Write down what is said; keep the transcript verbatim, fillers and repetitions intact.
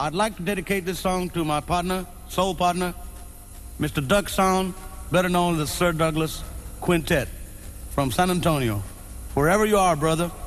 I'd like to dedicate this song to my partner, soul partner, Mister Duck Sound, better known as the Sir Douglas Quintet from San Antonio. Wherever you are, brother,